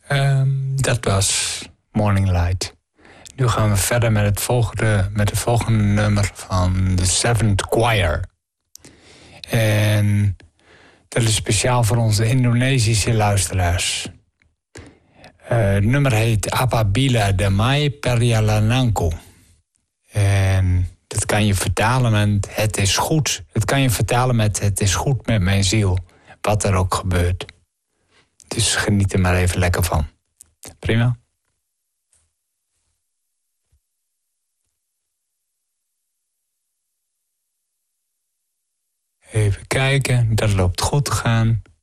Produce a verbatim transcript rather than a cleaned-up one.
Um, dat was Morning Light. Nu gaan we verder met het volgende, met het volgende nummer van The Seventh Choir. En dat is speciaal voor onze Indonesische luisteraars. Uh, het nummer heet Apabila Damai Perjalananku. En dat kan je vertalen met het is goed. Het kan je vertalen met het is goed met mijn ziel. Wat er ook gebeurt. Dus geniet er maar even lekker van. Prima. Even kijken, dat loopt goed te gaan.